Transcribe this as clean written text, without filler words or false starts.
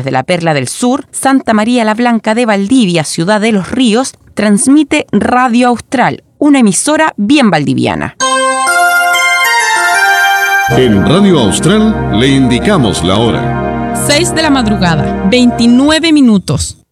desde la Perla del Sur, Santa María la Blanca de Valdivia, Ciudad de los Ríos, transmite Radio Austral, una emisora bien valdiviana. En Radio Austral le indicamos la hora. 6 de la madrugada, 29 minutos.